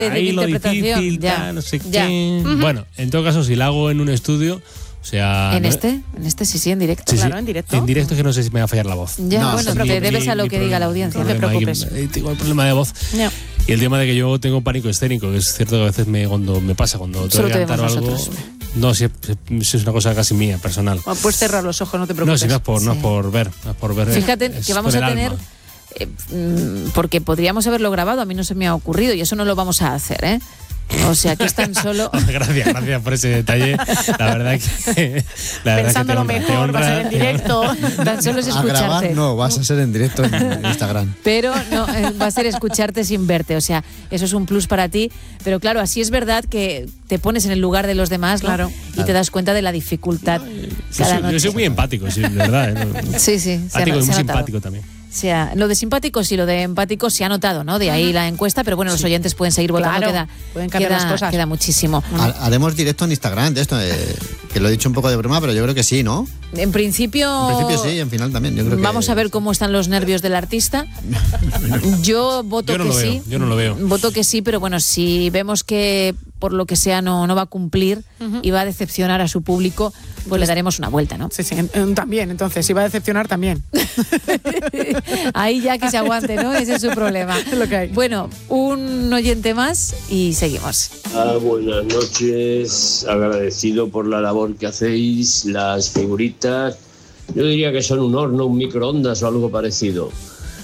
ahí lo difícil, no sé qué. Bueno, en todo caso, si la hago en un estudio, o sea... ¿En este sí, en directo. Sí, claro, sí. en directo. En directo es que no sé si me va a fallar la voz. Ya, No, bueno, pero te debes a lo que diga la audiencia, no te preocupes. Tengo el problema de voz. No. Y el tema de que yo tengo pánico escénico, que es cierto que a veces cuando me pasa, cuando tengo que cantar algo... nosotros. No, si es una cosa casi mía, personal. Puedes cerrar los ojos, no te No, preocupes. si no es por ver. Fíjate que vamos a tener... porque podríamos haberlo grabado, a mí no se me ha ocurrido y eso no lo vamos a hacer, ¿eh? O sea, que es tan solo... Gracias por ese detalle. La verdad que... Pensándolo mejor, va a ser en directo. Tan solo es escucharte. A grabar no, vas a ser en directo en Instagram. Pero no, va a ser escucharte sin verte. O sea, eso es un plus para ti. Pero claro, así es verdad que te pones en el lugar de los demás, ¿no? Claro. Y te das cuenta de la dificultad cada noche. Yo soy muy empático, sí, de verdad. Sí. Empático y muy simpático también. O sea, lo de simpáticos y lo de empáticos se ha notado, ¿no? De ahí la encuesta, pero bueno, los oyentes pueden seguir votando, pueden cambiar las cosas. Queda muchísimo. Haremos directo en Instagram de esto, que lo he dicho un poco de broma, pero yo creo que sí, ¿no? En principio sí, en final también. Yo creo vamos a ver cómo están los nervios del artista. Yo voto que sí. Yo no lo veo. Voto que sí, pero bueno, si vemos que por lo que sea no va a cumplir y va a decepcionar a su público, pues le daremos una vuelta, ¿no? Sí, también, entonces, si va a decepcionar, también. Ahí ya que se aguante, ¿no? Ese es su problema. Es lo que hay. Bueno, un oyente más y seguimos. Buenas noches, agradecido por la labor que hacéis, las figuritas. Yo diría que son un horno, un microondas o algo parecido.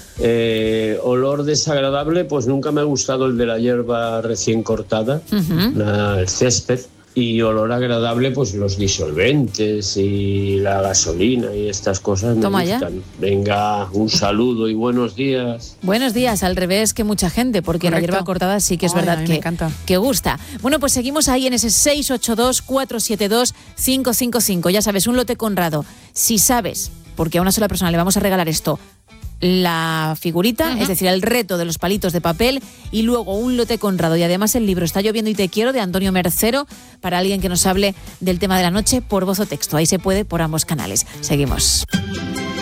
Olor desagradable, pues nunca me ha gustado el de la hierba recién cortada, el césped. Y olor agradable, pues los disolventes y la gasolina y estas cosas me gustan. Ya. Venga, un saludo y buenos días. Buenos días, al revés que mucha gente, porque la hierba cortada sí que es verdad que gusta. Bueno, pues seguimos ahí en ese 682-472-555. Ya sabes, un lote Conrado. Si sabes, porque a una sola persona le vamos a regalar esto, la figurita, es decir, el reto de los palitos de papel, y luego un lote Conrado y además el libro Está lloviendo y te quiero, de Antonio Mercero, para alguien que nos hable del tema de la noche por voz o texto. Ahí se puede por ambos canales. Seguimos.